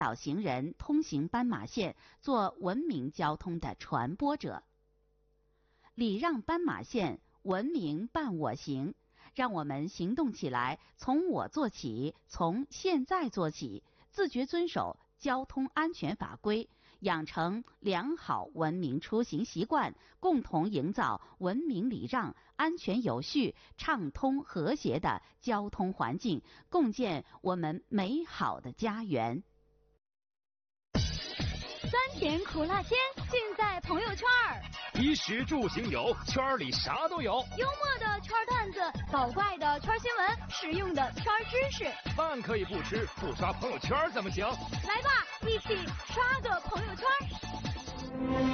导行人通行斑马线，做文明交通的传播者。礼让斑马线，文明伴我行。让我们行动起来，从我做起，从现在做起，自觉遵守交通安全法规，养成良好文明出行习惯，共同营造文明礼让、安全有序、畅通和谐的交通环境，共建我们美好的家园。 酸甜苦辣鲜，尽在朋友圈儿。 衣食住行游，圈里啥都有。 幽默的圈段子，搞怪的圈新闻，实用的圈知识。 饭可以不吃，不刷朋友圈怎么行？ 来吧，一起刷个朋友圈。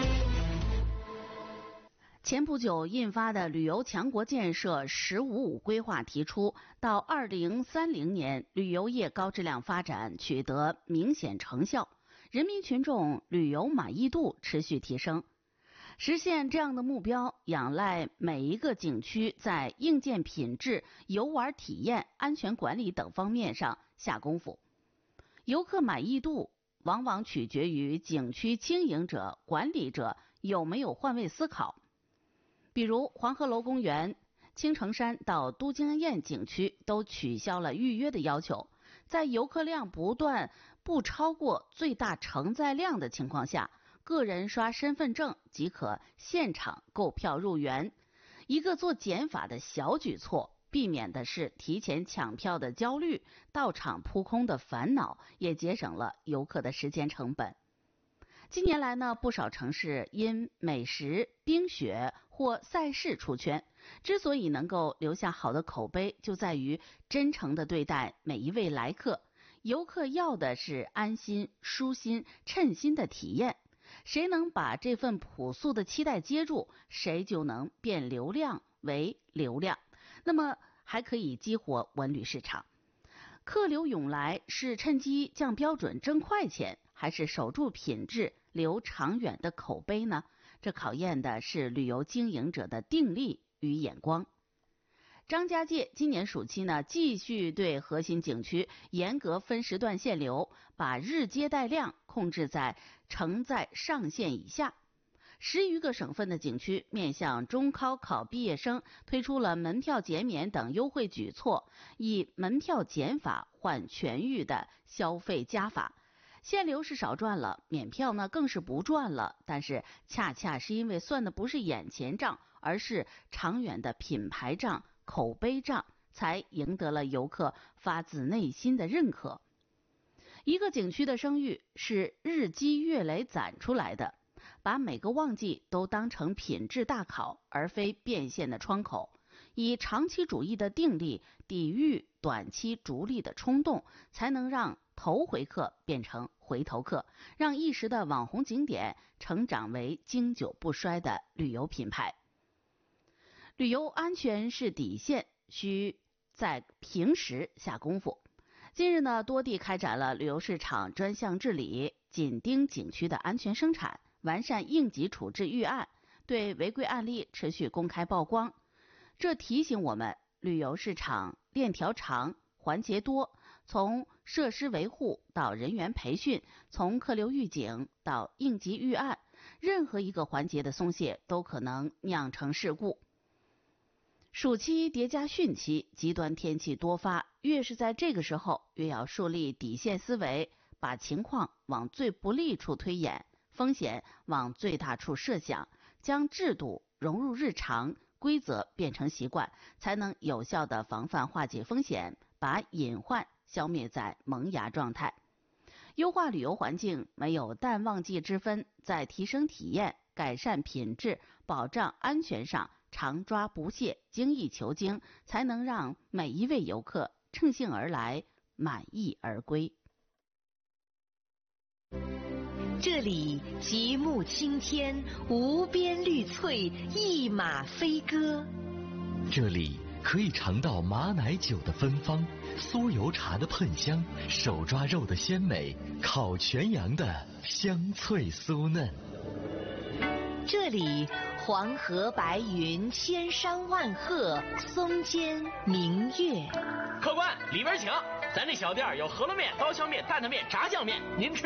前不久印发的旅游强国建设“15+5”规划提出，到2030年，旅游业高质量发展取得明显成效，人民群众旅游满意度持续提升。实现这样的目标，仰赖每一个景区在硬件品质、游玩体验、安全管理等方面上下功夫。游客满意度往往取决于景区经营者、管理者有没有换位思考。比如黄鹤楼公园、青城山到都江堰景区都取消了预约的要求，在游客量不超过最大承载量的情况下，个人刷身份证即可现场购票入园。一个做减法的小举措，避免的是提前抢票的焦虑、到场扑空的烦恼，也节省了游客的时间成本。近年来呢，不少城市因美食、冰雪或赛事出圈，之所以能够留下好的口碑，就在于真诚地对待每一位来客。游客要的是安心、舒心、称心的体验。谁能把这份朴素的期待接住，谁就能变流量为流量，那么还可以激活文旅市场。客流涌来是趁机降标准挣快钱，还是守住品质留长远的口碑呢？这考验的是旅游经营者的定力与眼光。张家界今年暑期呢，继续对核心景区严格分时段限流，把日接待量控制在承载上限以下。10余个省份的景区面向中高考毕业生推出了门票减免等优惠举措，以门票减法换全域的消费加法。限流是少赚了，免票呢更是不赚了，但是恰恰是因为算的不是眼前账，而是长远的品牌账、口碑账，才赢得了游客发自内心的认可。一个景区的声誉是日积月累攒出来的，把每个旺季都当成品质大考，而非变现的窗口。以长期主义的定力抵御短期逐利的冲动，才能让头回客变成回头客，让一时的网红景点成长为经久不衰的旅游品牌。旅游安全是底线，需在平时下功夫。近日呢，多地开展了旅游市场专项治理，紧盯景区的安全生产，完善应急处置预案，对违规案例持续公开曝光。这提醒我们，旅游市场链条长，环节多，从设施维护到人员培训，从客流预警到应急预案，任何一个环节的松懈都可能酿成事故。暑期叠加汛期，极端天气多发，越是在这个时候，越要树立底线思维，把情况往最不利处推演，风险往最大处设想，将制度融入日常，规则变成习惯，才能有效地防范化解风险，把隐患消灭在萌芽状态。优化旅游环境没有淡旺季之分，在提升体验、改善品质、保障安全上常抓不懈，精益求精，才能让每一位游客乘兴而来，满意而归。 这里极目青天，无边绿翠，一马飞歌。 这里可以尝到马奶酒的芬芳，酥油茶的喷香，手抓肉的鲜美，烤全羊的香脆酥嫩。 这里黄河白云，千山万壑，松间明月。 客官，里边请。 咱这小店有饸饹面、刀削面、担担面、炸酱面，您吃